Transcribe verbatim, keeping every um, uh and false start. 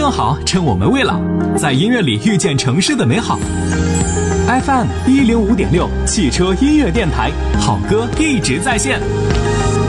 更好，趁我们未老，在音乐里遇见城市的美好。F M 一零五点六汽车音乐电台，好歌一直在线。